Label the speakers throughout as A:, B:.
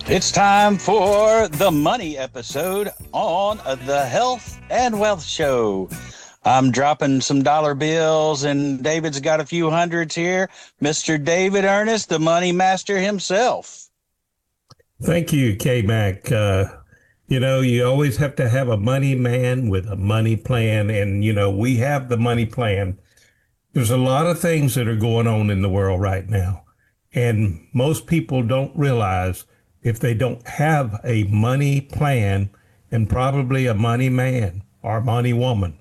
A: It's time for the money episode on the Health and Wealth Show. I'm dropping some dollar bills, and David's got a few hundreds here. Mr. David Ernest, the money master himself.
B: Thank you, K-Mac. You always have to have a money man with a money plan. And, we have the money plan. There's a lot of things that are going on in the world right now. And most people don't realize if they don't have a money plan and probably a money man or money woman,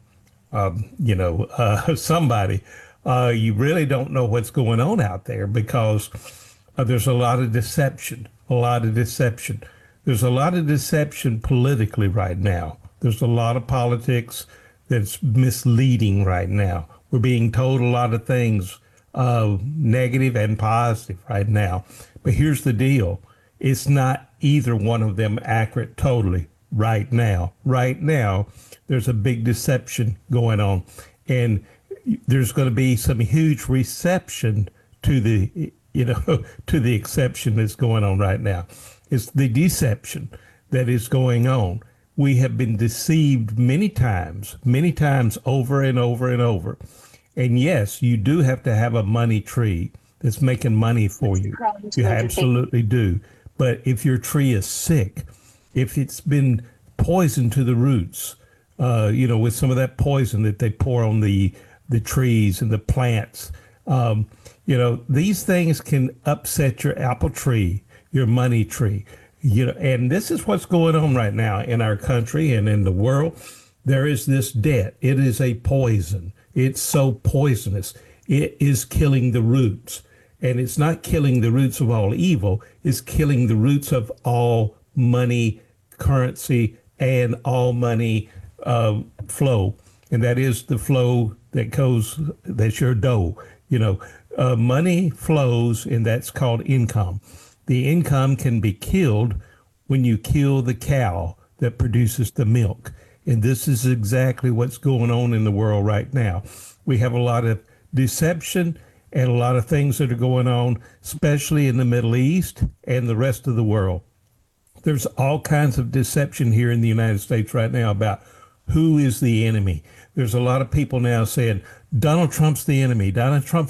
B: somebody, you really don't know what's going on out there because there's a lot of deception, a lot of deception. There's a lot of deception politically right now. There's a lot of politics that's misleading right now. We're being told a lot of things, negative and positive right now. But here's the deal. It's not either one of them accurate totally right now. Right now, there's a big deception going on. And there's going to be some huge reception to the to the exception that's going on right now. It's the deception that is going on. We have been deceived many times over and over and over. And yes, you do have to have a money tree that's making money for you. You absolutely do. But if your tree is sick, if it's been poisoned to the roots, with some of that poison that they pour on the trees and the plants, these things can upset your apple tree, your money tree. And this is what's going on right now in our country and in the world. There is this debt. It is a poison. It's so poisonous. It is killing the roots. And it's not killing the roots of all evil. It's killing the roots of all money, currency, and all money flow. And that is the flow that goes, that's your dough. Money flows, and that's called income. The income can be killed when you kill the cow that produces the milk. And this is exactly what's going on in the world right now. We have a lot of deception and a lot of things that are going on, especially in the Middle East and the rest of the world. There's all kinds of deception here in the United States right now about who is the enemy. There's a lot of people now saying Donald Trump's the enemy. Donald Trump